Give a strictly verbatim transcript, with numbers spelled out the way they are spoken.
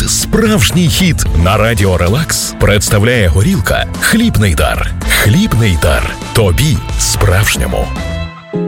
справжній хіт. На радіо Релакс представляє горілка «Хлібний дар». «Хлібний дар». Тобі справжньому.